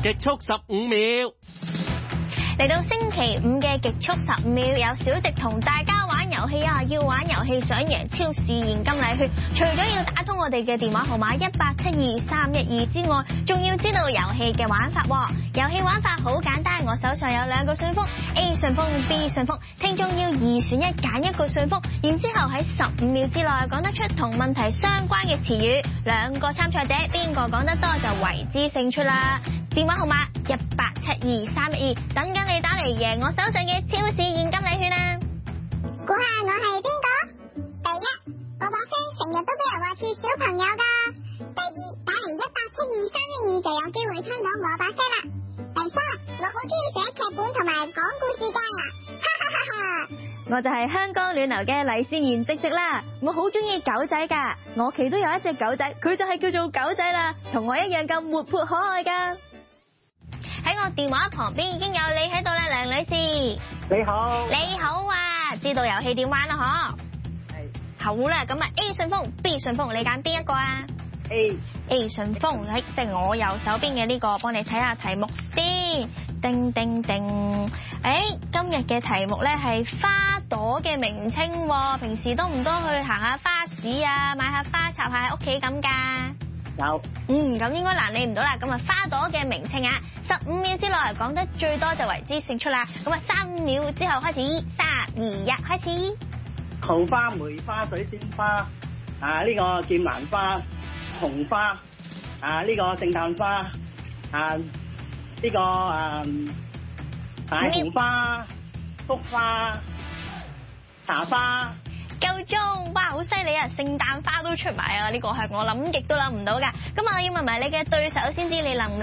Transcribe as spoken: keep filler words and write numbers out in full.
極速十五秒。 嚟到星期五嘅極速十五秒，有小直同大家玩遊戲啊！要玩遊戲想贏超市現金禮券，除咗要打通我哋嘅電話號碼一八七二三一二之外，仲要知道遊戲嘅玩法。遊戲玩法好簡單，我手上有兩個信封 A 信封 B 信封，聽眾要二選一揀一個信封，然之後喺十五秒之內講得出同問題相關嘅詞語，兩個參賽者邊個講得多就為之勝出啦。電話號碼一八七二三一二，等緊你打嚟贏我手上嘅超市現金禮券啊！ 估下我係邊個？第一，我把聲成日都俾人話似小朋友噶。第二，打嚟一八七二三一二就有機會聽到我把聲啦。第三，我好中意寫劇本同埋講故事噶，哈哈哈哈！ 我就係香港暖流嘅黎思妍直直啦，我好中意狗仔噶，我屋企都有一隻狗仔，佢就係叫做狗仔啦，同我一樣咁活潑可愛噶。喺我電話旁邊已經有你喺度啦，梁女士。 你好。 你好啊，知道遊戲點玩啦嗬？係。好啦，咁啊 A 信封 B 信封，你揀邊一個啊 ？A。 A 信封喺即係我右手邊嘅呢個，幫你睇下題目先。叮叮叮，誒，今日嘅題目咧係花朵嘅名稱，平時多唔多去行下花市啊，買下花插下喺屋企咁噶？ 有。 嗯，咁應該難你唔到啦。咁啊，花朵嘅名稱啊，十五秒之內講得最多就為之勝出啦。咁啊，三秒之後開始，三二一，開始。 桃花、梅花、水仙花，啊呢個劍蘭花、紅花，啊呢個聖誕花，啊呢個啊大紅花、菊花、茶花。 夠鐘，哇，好犀利啊！聖誕花都出埋啊！呢個係我諗極都諗唔到噶。咁啊，要問埋你嘅對手先知你能唔能